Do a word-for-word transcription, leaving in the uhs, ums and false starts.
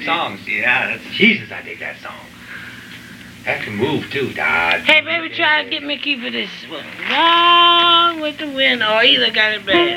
songs. Yeah, that's Jesus, I dig that song. That can move too, Dad. Hey, baby, try to get Mickey for this one. Gone with the wind, or either got it bad.